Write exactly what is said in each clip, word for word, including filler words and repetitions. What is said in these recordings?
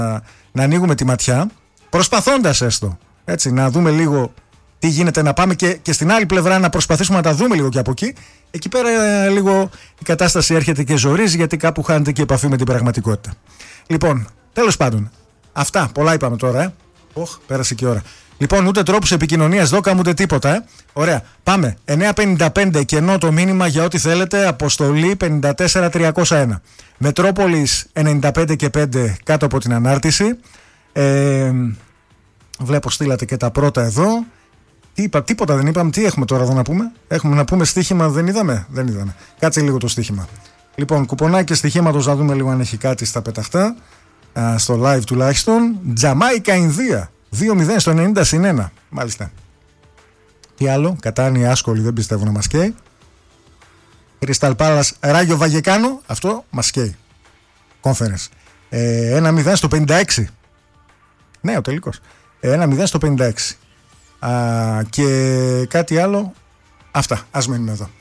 να, να ανοίγουμε τη ματιά, προσπαθώντας έστω έτσι, να δούμε λίγο τι γίνεται, να πάμε και, και στην άλλη πλευρά να προσπαθήσουμε να τα δούμε λίγο και από εκεί. Εκεί πέρα ε, λίγο η κατάσταση έρχεται και ζορίζει, γιατί κάπου χάνεται και η επαφή με την πραγματικότητα. Λοιπόν, τέλος πάντων, αυτά, πολλά είπαμε τώρα, ε. Οχ, πέρασε και η ώρα. Λοιπόν, ούτε τρόπους επικοινωνίας δώκαμε ούτε τίποτα, ε. Ωραία, πάμε. εννιά πενήντα πέντε κενό το μήνυμα για ό,τι θέλετε. Αποστολή πενήντα τέσσερα τριακόσια ένα. Μετρόπολης ενενήντα πέντε και πέντε κάτω από την ανάρτηση. Ε, βλέπω στείλατε και τα πρώτα εδώ. Τι είπα, τίποτα δεν είπαμε. Τι έχουμε τώρα εδώ να πούμε? Έχουμε να πούμε στοίχημα, δεν είδαμε. Δεν είδαμε. Κάτσε λίγο το στοίχημα. Λοιπόν, κουπονάκι στοιχήματος, να δούμε λίγο αν έχει κάτι στα πεταχτά. Α, στο live τουλάχιστον. Τζαμάικα Ινδία δύο μηδέν στο ενενήντα συν ένα. Μάλιστα. Τι άλλο? Κατάνη άσκολη, δεν πιστεύω να μας καίει. Crystal Palace Ράγιο Βαγεκάνο. Αυτό μας καίει. Conference. ε, ένα μηδέν στο πενήντα έξι. Ναι, ο τελικός. ε, ένα μηδέν στο πενήντα έξι. Α, και κάτι άλλο. Αυτά, ας μείνουμε εδώ.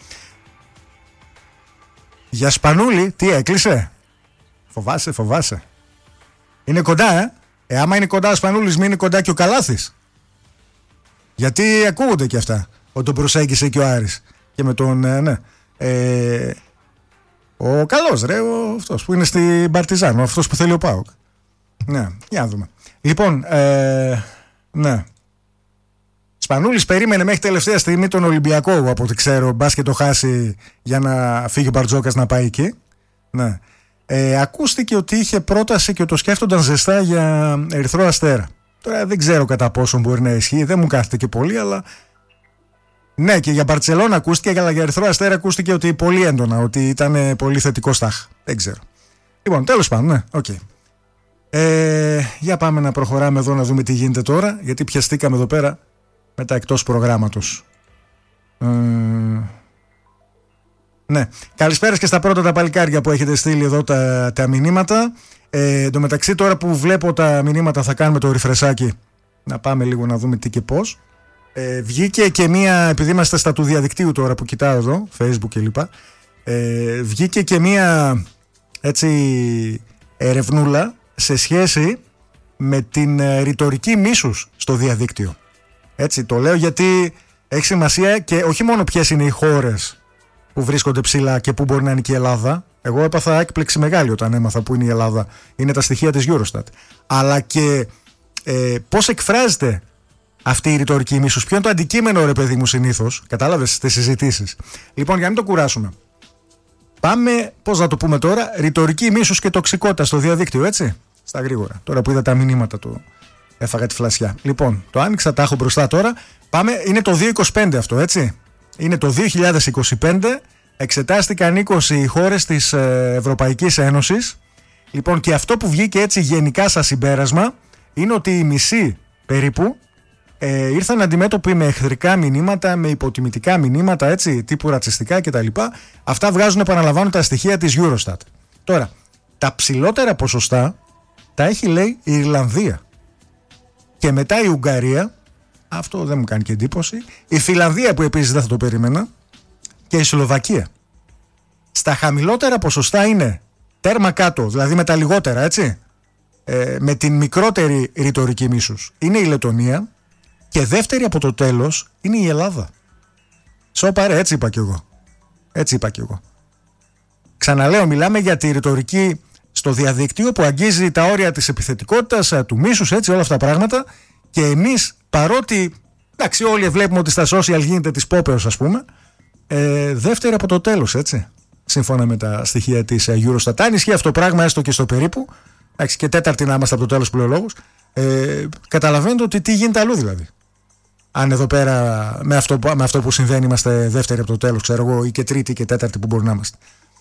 Για Σπανούλη, τι έκλεισε? Φοβάσαι, φοβάσαι. Είναι κοντά, ε. ε άμα είναι κοντά ο Σπανούλης, μην είναι κοντά και ο Καλάθης. Γιατί ακούγονται και αυτά, ότι τον προσέγγισε και ο Άρης. Και με τον, ε, ναι. Ε, ο καλός ρε, ο, αυτός που είναι στην Παρτιζάν, αυτός που θέλει ο ΠΑΟΚ. Ναι, για να δούμε. Λοιπόν, ε, ναι. Σπανούλης περίμενε μέχρι τελευταία στιγμή τον Ολυμπιακό, από ό,τι ξέρω, μπας και το χάσει για να φύγει ο Μπαρτζόκας να πάει εκεί. Ναι. Ε, ακούστηκε ότι είχε πρόταση και το σκέφτονταν ζεστά για Ερυθρό Αστέρα. Τώρα δεν ξέρω κατά πόσο μπορεί να ισχύει, δεν μου κάθεται και πολύ, αλλά ναι, και για Μπαρτσελόνα ακούστηκε, αλλά για Ερυθρό Αστέρα ακούστηκε ότι πολύ έντονα, ότι ήταν πολύ θετικό στάχ. Δεν ξέρω. Λοιπόν, τέλος πάντων, ναι, οκ. Okay. Ε, για πάμε να προχωράμε εδώ να δούμε τι γίνεται τώρα, γιατί πιαστήκαμε εδώ πέρα με τα εκτός προγράμματος. Ε, ναι, καλησπέρα και στα πρώτα τα παλικάρια που έχετε στείλει εδώ τα, τα μηνύματα. Ε, εν τω μεταξύ, τώρα που βλέπω τα μηνύματα, θα κάνουμε το ριφρεσάκι. Να πάμε λίγο να δούμε τι και πώς. Ε, βγήκε και μία, επειδή είμαστε στα του διαδικτύου τώρα που κοιτάω εδώ, Facebook κλπ. Ε, βγήκε και μία έτσι ερευνούλα σε σχέση με την ε, ρητορική μίσους στο διαδίκτυο. Έτσι το λέω γιατί έχει σημασία και όχι μόνο ποιες είναι οι χώρες που βρίσκονται ψηλά και πού μπορεί να είναι και η Ελλάδα. Εγώ έπαθα έκπληξη μεγάλη όταν έμαθα που είναι η Ελλάδα. Είναι τα στοιχεία της Eurostat. Αλλά και ε, πώς εκφράζεται αυτή η ρητορική μίσους. Ποιο είναι το αντικείμενο, ρε παιδί μου, συνήθως. Κατάλαβες, στις συζητήσεις. Λοιπόν, για να μην το κουράσουμε. Πάμε, πώς να το πούμε τώρα, ρητορική μίσους και τοξικότητα στο διαδίκτυο, έτσι. Στα γρήγορα. Τώρα που είδα τα μηνύματα του, έφαγα τη φλασιά. Λοιπόν, το άνοιξα, τα έχω μπροστά τώρα. Πάμε, είναι το δύο χιλιάδες είκοσι πέντε αυτό, έτσι. Είναι το δύο χιλιάδες είκοσι πέντε. Εξετάστηκαν είκοσι χώρες της Ευρωπαϊκής Ένωσης. Λοιπόν, και αυτό που βγήκε έτσι γενικά σαν συμπέρασμα είναι ότι οι μισοί περίπου ε, ήρθαν αντιμέτωποι με εχθρικά μηνύματα, με υποτιμητικά μηνύματα, έτσι, τύπου ρατσιστικά κτλ. Αυτά βγάζουν, επαναλαμβάνω, τα στοιχεία της Eurostat. Τώρα, τα ψηλότερα ποσοστά τα έχει, λέει, η Ιρλανδία. Και μετά η Ουγγαρία, αυτό δεν μου κάνει και εντύπωση, η Φιλανδία που επίσης δεν θα το περίμενα, και η Σλοβακία. Στα χαμηλότερα ποσοστά είναι τέρμα κάτω, δηλαδή με τα λιγότερα, έτσι, ε, με την μικρότερη ρητορική μίσους είναι η Λετωνία και δεύτερη από το τέλος είναι η Ελλάδα. Σοπαρέ, έτσι είπα κι εγώ. Έτσι είπα κι εγώ. Ξαναλέω, μιλάμε για τη ρητορική στο διαδίκτυο που αγγίζει τα όρια της επιθετικότητας, του μίσους, έτσι, όλα αυτά τα πράγματα, και εμείς, παρότι εντάξει, όλοι βλέπουμε ότι στα social γίνεται της πόπεως, ας πούμε, ε, δεύτερη από το τέλος, έτσι, σύμφωνα με τα στοιχεία της Eurostat. Αν ισχύει αυτό το πράγμα, έστω και στο περίπου, εντάξει, και τέταρτη να είμαστε από το τέλος που λέει ο λόγος, ε, καταλαβαίνετε ότι τι γίνεται αλλού, δηλαδή. Αν εδώ πέρα με αυτό, με αυτό που συμβαίνει είμαστε δεύτερη από το τέλος, ξέρω εγώ, ή και τρίτη και τέταρτη που μπορεί να είμαστε.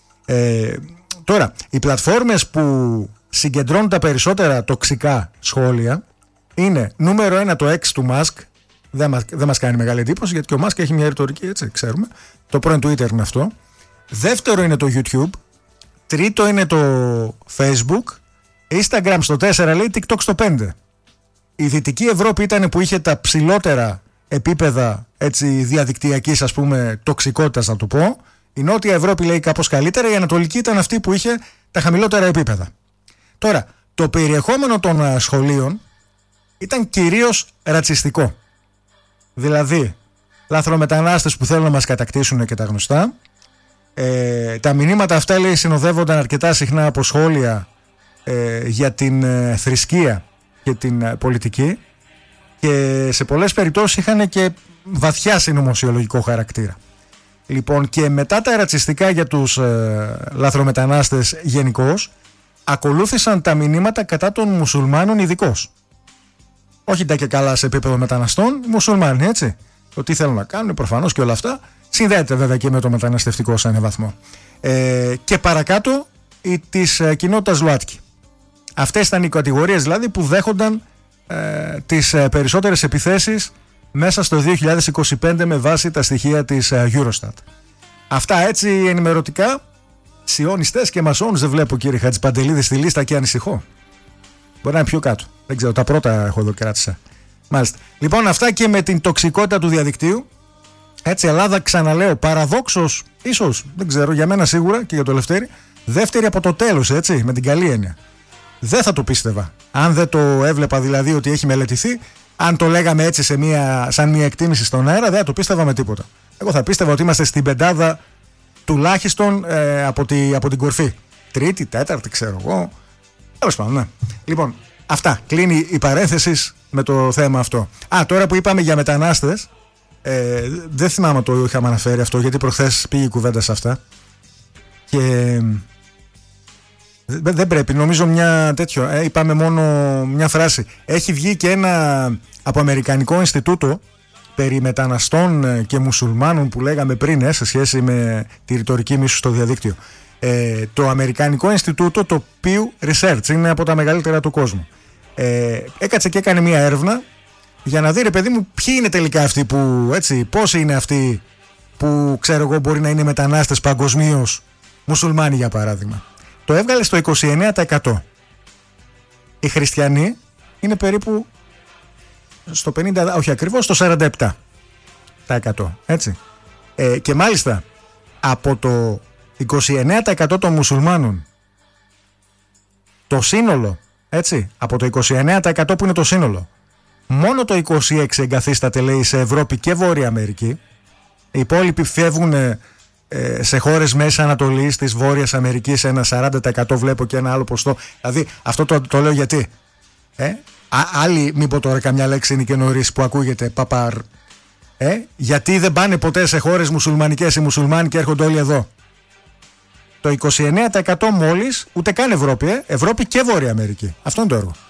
Ε, τώρα, οι πλατφόρμες που συγκεντρώνουν τα περισσότερα τοξικά σχόλια είναι νούμερο ένα το X του Musk. Δεν μας, δεν μας κάνει μεγάλη εντύπωση, γιατί και ο Musk έχει μια ρητορική, έτσι, ξέρουμε. Το πρώην Twitter είναι αυτό. Δεύτερο είναι το YouTube. Τρίτο είναι το Facebook. Instagram στο τέσσερα, λέει, TikTok στο πέντε. Η Δυτική Ευρώπη ήταν που είχε τα ψηλότερα επίπεδα, έτσι, διαδικτυακής, ας πούμε, τοξικότητας, να το πω. Η Νότια Ευρώπη, λέει, κάπως καλύτερα. Η Ανατολική ήταν αυτή που είχε τα χαμηλότερα επίπεδα. Τώρα, το περιεχόμενο των σχολείων ήταν κυρίως ρατσιστικό. Δηλαδή, λαθρομετανάστες που θέλουν να μας κατακτήσουν και τα γνωστά. Ε, τα μηνύματα αυτά, λέει, συνοδεύονταν αρκετά συχνά από σχόλια ε, για την ε, θρησκεία και την ε, πολιτική, και σε πολλές περιπτώσεις είχαν και βαθιά συνωμοσιολογικό χαρακτήρα. Λοιπόν, και μετά τα ρατσιστικά για τους ε, λαθρομετανάστες γενικώς, ακολούθησαν τα μηνύματα κατά των μουσουλμάνων ειδικώς. Όχι τα και καλά σε επίπεδο μεταναστών, μουσουλμάνοι, έτσι. Το τι θέλουν να κάνουν προφανώς και όλα αυτά συνδέεται βέβαια και με το μεταναστευτικό σε έναν βαθμό. Ε, και παρακάτω η της ε, κοινότητας ΛΟΑΤΚΙ. Αυτές ήταν οι κατηγορίες δηλαδή που δέχονταν ε, τις ε, περισσότερες επιθέσεις μέσα στο δύο χιλιάδες είκοσι πέντε με βάση τα στοιχεία της ε, Eurostat. Αυτά έτσι ενημερωτικά. Σιωνιστές και μασόνους δεν βλέπω, κύριε Χατζηπαντελίδη, στη λίστα και ανησυχώ. Μπορεί να είναι πιο κάτω. Δεν ξέρω, τα πρώτα έχω εδώ κράτησα. Μάλιστα. Λοιπόν, αυτά και με την τοξικότητα του διαδικτύου. Έτσι, Ελλάδα, ξαναλέω, παραδόξως, ίσως, δεν ξέρω, για μένα σίγουρα και για το Λευτέρη, δεύτερη από το τέλος, έτσι, με την καλή έννοια. Δεν θα το πίστευα. Αν δεν το έβλεπα δηλαδή ότι έχει μελετηθεί, αν το λέγαμε έτσι σε μια, σαν μια εκτίμηση στον αέρα, δεν θα το πίστευα με τίποτα. Εγώ θα πίστευα ότι είμαστε στην πεντάδα τουλάχιστον ε, από, τη, από την κορφή. Τρίτη, τέταρτη, ξέρω εγώ. Τέλος πάντων, ναι. Λοιπόν, αυτά. Κλείνει η παρένθεση με το θέμα αυτό. Α, τώρα που είπαμε για μετανάστες, ε, δεν θυμάμαι το είχαμε αναφέρει αυτό, γιατί προχθές πήγε η κουβέντα σε αυτά. Και δεν πρέπει, νομίζω μια τέτοιο. Ε, είπαμε μόνο μια φράση. Έχει βγει και ένα από Αμερικανικό Ινστιτούτο περί μεταναστών και μουσουλμάνων που λέγαμε πριν, ε, σε σχέση με τη ρητορική μίσου στο διαδίκτυο. Ε, το Αμερικανικό Ινστιτούτο, το Pew Research, είναι από τα μεγαλύτερα του κόσμου. Ε, έκατσε και έκανε μια έρευνα για να δει, ρε παιδί μου, ποιοι είναι τελικά αυτοί που, έτσι, πόσοι είναι αυτοί που, ξέρω εγώ, μπορεί να είναι μετανάστες παγκοσμίως, μουσουλμάνοι για παράδειγμα. Το έβγαλε στο είκοσι εννέα τοις εκατό. Οι χριστιανοί είναι περίπου στο πενήντα, όχι ακριβώς, στο σαράντα επτά τοις εκατό, έτσι. Ε, και μάλιστα από το είκοσι εννέα τοις εκατό των μουσουλμάνων, το σύνολο, έτσι, από το είκοσι εννέα τοις εκατό που είναι το σύνολο, μόνο το είκοσι έξι τοις εκατό εγκαθίσταται, λέει, σε Ευρώπη και Βόρεια Αμερική. Οι υπόλοιποι φεύγουν ε, σε χώρες Μέσης Ανατολής, της Βόρειας Αμερικής, ένα σαράντα τοις εκατό βλέπω και ένα άλλο ποστό. Δηλαδή αυτό το, το λέω γιατί ε? Α, άλλοι, μην πω τώρα καμιά λέξη είναι και νωρίς που ακούγεται παπάρ, ε? γιατί δεν πάνε ποτέ σε χώρες μουσουλμανικές οι μουσουλμάνοι και έρχονται όλοι εδώ. Το είκοσι εννέα τοις εκατό μόλις, ούτε καν Ευρώπη, ε? Ευρώπη και Βόρεια Αμερική. Αυτό είναι το έργο.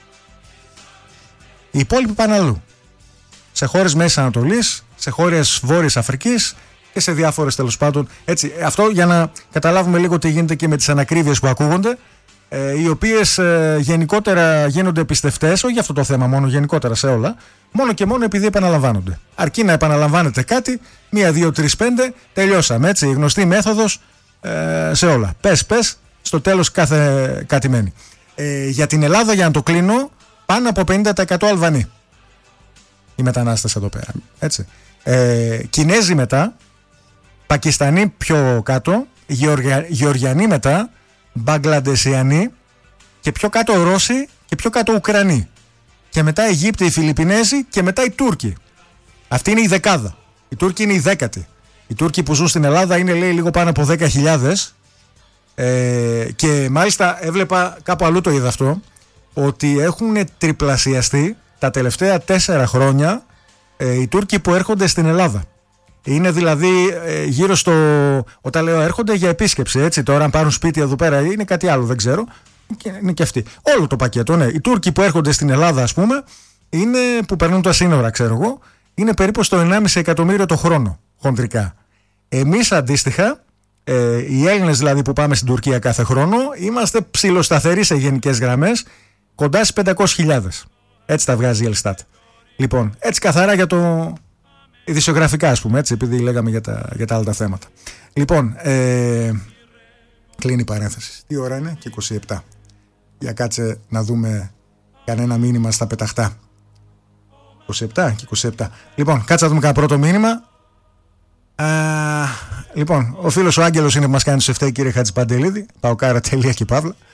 Οι υπόλοιποι πάνε αλλού. Σε χώρες Μέσης Ανατολής, σε χώρες Βόρειας Αφρικής και σε διάφορες, τέλος πάντων. Έτσι, αυτό για να καταλάβουμε λίγο τι γίνεται και με τις ανακρίβειες που ακούγονται, ε, οι οποίες ε, γενικότερα γίνονται πιστευτές, όχι για αυτό το θέμα μόνο, γενικότερα σε όλα, μόνο και μόνο επειδή επαναλαμβάνονται. Αρκεί να επαναλαμβάνεται κάτι, μία, δύο, τρεις, πέντε, τελειώσαμε. Έτσι, η γνωστή μέθοδος ε, σε όλα. Πες, πες, στο τέλος κάθε κάτι μένει. Ε, για την Ελλάδα, για να το κλείνω, πάνω από πενήντα τοις εκατό Αλβανοί. Οι μετανάστες εδώ πέρα. Έτσι. Ε, Κινέζοι μετά, Πακιστανοί πιο κάτω, Γεωργια, Γεωργιανοί μετά, Μπαγκλαντεσιανοί και πιο κάτω Ρώσοι και πιο κάτω Ουκρανοί. Και μετά Αιγύπτιοι, οι Φιλιππινέζοι και μετά οι Τούρκοι. Αυτή είναι η δεκάδα. Οι Τούρκοι είναι η δέκατη. Οι Τούρκοι που ζουν στην Ελλάδα είναι, λέει, λίγο πάνω από δέκα χιλιάδες. Ε, και μάλιστα έβλεπα κάπου αλλού, το είδα αυτό, ότι έχουν τριπλασιαστεί τα τελευταία τέσσερα χρόνια ε, οι Τούρκοι που έρχονται στην Ελλάδα. Είναι δηλαδή ε, γύρω στο, όταν λέω έρχονται για επίσκεψη, έτσι, τώρα αν πάρουν σπίτι εδώ πέρα είναι κάτι άλλο, δεν ξέρω, και είναι και αυτοί. Όλο το πακέτο, ναι. Οι Τούρκοι που έρχονται στην Ελλάδα, ας πούμε, είναι, που περνούν τα σύνορα, ξέρω εγώ, είναι περίπου στο ενάμιση εκατομμύριο το χρόνο, χοντρικά. Εμείς αντίστοιχα, ε, οι Έλληνες δηλαδή που πάμε στην Τουρκία κάθε χρόνο, είμαστε ψιλοσταθεροί σε γενικές γραμμές, κοντά στις πεντακόσιες χιλιάδες. Έτσι τα βγάζει η Ελστάτ. Λοιπόν, έτσι καθαρά για το ειδησιογραφικά, ας πούμε, έτσι, επειδή λέγαμε για τα, για τα άλλα τα θέματα. Λοιπόν, ε, κλείνει η παρένθεση. Τι ώρα είναι? Και είκοσι επτά. Για κάτσε να δούμε κανένα μήνυμα στα πεταχτά. είκοσι επτά και είκοσι επτά. Λοιπόν, κάτσε να δούμε κανένα πρώτο μήνυμα. Α, λοιπόν, ο φίλος ο Άγγελος είναι που μας κάνει τους εφτά, κύριε Χατζηπαντελίδη. Παοκάρα, τελεία και παύλα.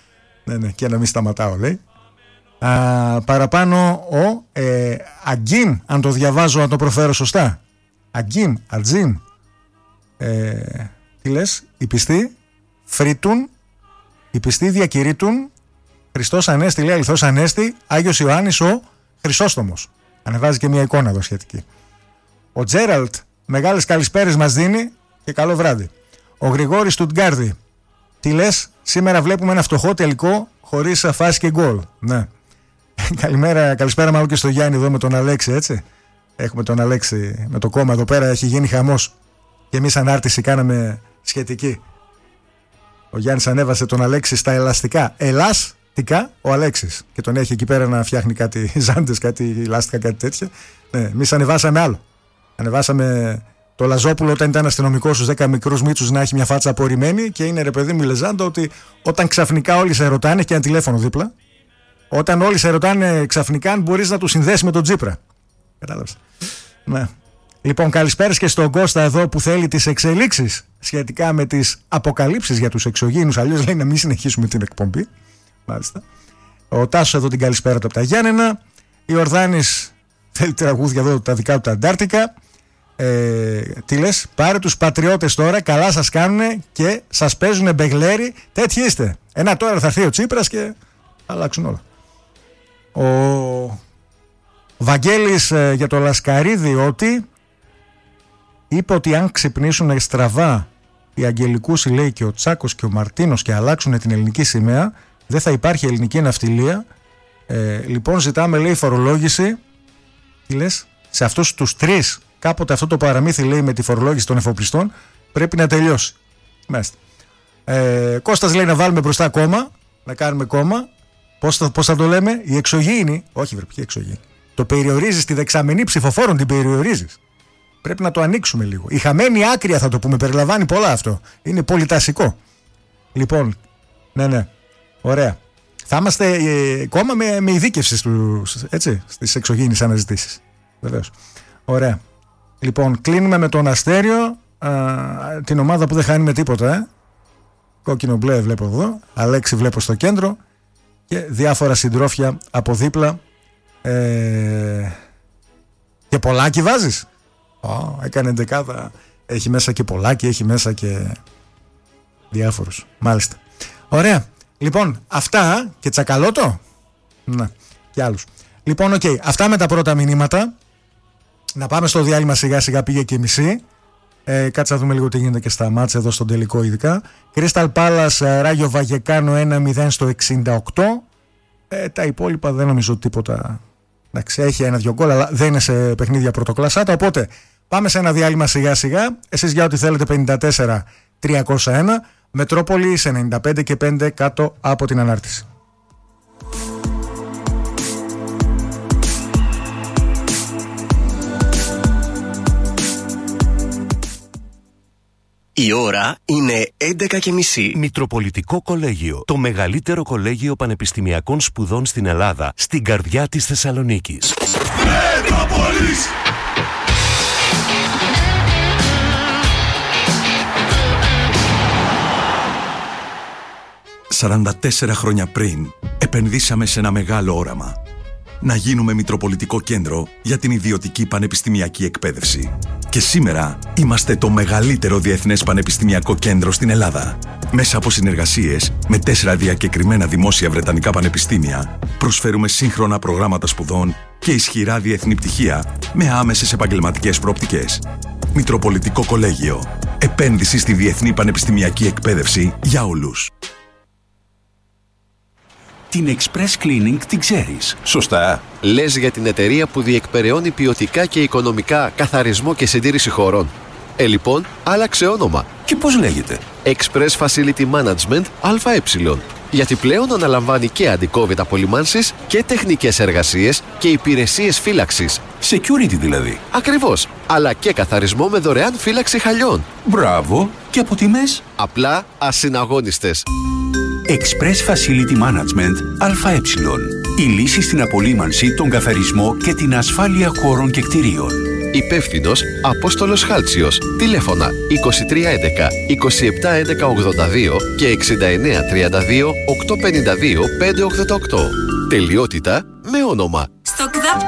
Ναι, ναι, και να μην σταματάω, λέει. Α, παραπάνω ο ε, Αγκίμ, αν το διαβάζω, αν το προφέρω σωστά. Αγκίμ, Ατζίμ. Ε, τι λες, οι πιστοί φρύτουν, οι πιστοί διακηρύττουν, Χριστός Ανέστη, λέει, αληθώς Ανέστη, Άγιος Ιωάννης ο Χρυσόστομος. Ανεβάζει και μια εικόνα εδώ σχετική. Ο Τζέραλτ, μεγάλες καλησπέρες μας δίνει και καλό βράδυ. Ο Γρηγόρης Στουτγκάρδη, τι λες, σήμερα βλέπουμε ένα φτωχό τελικό χωρίς φάση και γκολ. Ναι. Καλημέρα, καλησπέρα μάλλον και στο Γιάννη εδώ με τον Αλέξη, έτσι. Έχουμε τον Αλέξη με το κόμμα εδώ πέρα, έχει γίνει χαμός. Και εμείς ανάρτηση κάναμε σχετική. Ο Γιάννης ανέβασε τον Αλέξη στα ελαστικά. Ελαστικά ο Αλέξης. Και τον έχει εκεί πέρα να φτιάχνει κάτι ζάντες, κάτι ελαστικά, κάτι τέτοια. Ναι, εμείς ανεβάσαμε άλλο. Ανεβάσαμε το Λαζόπουλο όταν ήταν αστυνομικός στους δέκα μικρούς μίτσους να έχει μια φάτσα απορριμμένη. Και είναι, ρε παιδί μου, λεζάντα ότι όταν ξαφνικά όλοι σε ρωτάνε, και ένα τηλέφωνο δίπλα, όταν όλοι σε ρωτάνε ξαφνικά αν μπορείς να του συνδέσει με τον Τσίπρα. Κατάλαβες. Ναι. Λοιπόν, καλησπέρας και στον Κώστα εδώ που θέλει τις εξελίξεις σχετικά με τις αποκαλύψεις για τους εξωγήινους. Αλλιώς λέει να μην συνεχίσουμε την εκπομπή. Μάλιστα. Ο Τάσος εδώ την καλησπέρα του από τα Γιάννενα. Η Ορδάνης θέλει τραγούδια εδώ τα δικά του τα Αντάρτικα. Ε, τι λες, πάρε τους πατριώτες τώρα, καλά σας κάνουνε και σας παίζουνε μπεγλέρι. Τέτοιοι είστε. Ένα τώρα θα έρθει ο Τσίπρας και θα αλλάξουν όλα. Ο Βαγγέλης ε, για το Λασκαρίδη ότι είπε ότι αν ξυπνήσουν στραβά οι Αγγελικούς, λέει, και ο Τσάκος και ο Μαρτίνος και αλλάξουν την ελληνική σημαία, δεν θα υπάρχει ελληνική ναυτιλία. Ε, λοιπόν, ζητάμε, λέει, φορολόγηση. Τι λες, σε αυτούς τους τρεις, κάποτε αυτό το παραμύθι, λέει, με τη φορολόγηση των εφοπλιστών πρέπει να τελειώσει. Μάλιστα. Ε, Κώστας λέει να βάλουμε μπροστά κόμμα, να κάνουμε κόμμα. Πώς θα, πώς θα το λέμε, η εξωγήινη, όχι βρε, ποια εξωγήινη. Το περιορίζεις, τη δεξαμενή ψηφοφόρων την περιορίζεις. Πρέπει να το ανοίξουμε λίγο. Η χαμένη άκρια, θα το πούμε, περιλαμβάνει πολλά αυτό. Είναι πολυτασικό. Λοιπόν, ναι, ναι, ωραία. Θα είμαστε ε, κόμμα με, με ειδίκευση στους, έτσι, στις εξωγήινες αναζητήσεις. Βεβαίως. Ωραία. Λοιπόν, κλείνουμε με τον Αστέριο, α, την ομάδα που δεν χάνει με τίποτα. Ε. Κόκκινο μπλε βλέπω εδώ, Αλέξη βλέπω στο κέντρο και διάφορα συντρόφια από δίπλα. Ε, και Πολάκη βάζεις? Oh, έκανε δεκάδα. Έχει μέσα και Πολάκη, έχει μέσα και διάφορους. Μάλιστα. Ωραία. Λοιπόν, αυτά και Τσακαλώτο. Να, και άλλους. Λοιπόν, οκ. Okay. Αυτά με τα πρώτα μηνύματα. Να πάμε στο διάλειμμα σιγά σιγά, πήγε και μισή. Ε, κάτσε να δούμε λίγο τι γίνεται και στα μάτσα εδώ στον τελικό ειδικά. Crystal Palace, Ράγιο Βαγεκάνο ένα μηδέν στο εξήντα οκτώ. Ε, τα υπόλοιπα δεν νομίζω τίποτα. Εντάξει, έχει ένα-δυο γκολ, αλλά δεν είναι σε παιχνίδια πρωτοκλασσάτα. Οπότε πάμε σε ένα διάλειμμα σιγά σιγά. Εσείς για ό,τι θέλετε πενήντα τέσσερα τριακόσια ένα. Μετρόπολη σε ενενήντα πέντε και πέντε κάτω από την ανάρτηση. Η ώρα είναι έντεκα και μισή. Μητροπολιτικό Κολέγιο. Το μεγαλύτερο κολέγιο πανεπιστημιακών σπουδών στην Ελλάδα, στην καρδιά της Θεσσαλονίκης. Μέτροπολης! σαράντα τέσσερα χρόνια πριν, επενδύσαμε σε ένα μεγάλο όραμα. Να γίνουμε Μητροπολιτικό Κέντρο για την ιδιωτική πανεπιστημιακή εκπαίδευση. Και σήμερα είμαστε το μεγαλύτερο διεθνές πανεπιστημιακό κέντρο στην Ελλάδα. Μέσα από συνεργασίες με τέσσερα διακεκριμένα δημόσια βρετανικά πανεπιστήμια, προσφέρουμε σύγχρονα προγράμματα σπουδών και ισχυρά διεθνή πτυχία με άμεσες επαγγελματικές προοπτικές. Μητροπολιτικό Κολέγιο. Επένδυση στη διεθνή πανεπιστημιακή εκπαίδευση για όλους. Την Express Cleaning την ξέρεις, σωστά? Λες για την εταιρεία που διεκπεραιώνει ποιοτικά και οικονομικά καθαρισμό και συντήρηση χώρων. Ε, λοιπόν, άλλαξε όνομα. Και πώς λέγεται? Express Facility Management ΑΕ. Γιατί πλέον αναλαμβάνει και αντι-COVID απολυμάνσεις και τεχνικές εργασίες και υπηρεσίες φύλαξης. Security δηλαδή. Ακριβώς. Αλλά και καθαρισμό με δωρεάν φύλαξη χαλιών. Μπράβο. Και από τιμές? Απλά ασυναγώνιστες. Express Facility Management ΑΕ. Η λύση στην απολύμανση, τον καθαρισμό και την ασφάλεια χώρων και κτηρίων. Υπεύθυνος Απόστολος Χάλτσιος. Τηλέφωνα είκοσι τρία έντεκα είκοσι επτά έντεκα ογδόντα δύο και εξήντα εννέα τριάντα δύο οκτακόσια πενήντα δύο πεντακόσια ογδόντα οκτώ. Τελειότητα με όνομα. Στο ΚΔΑΠ